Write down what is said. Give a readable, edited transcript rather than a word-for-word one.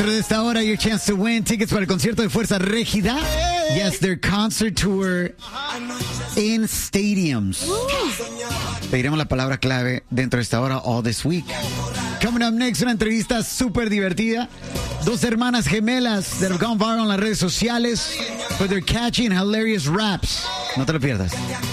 Dentro de esta hora, your chance to win tickets para el concierto de Fuerza Régida. Yes, their concert tour in stadiums. Pediremos la palabra clave dentro de esta hora all this week. Coming up next, una entrevista súper divertida. Dos hermanas gemelas that have gone viral en las redes sociales for their catchy and hilarious raps. No te lo pierdas.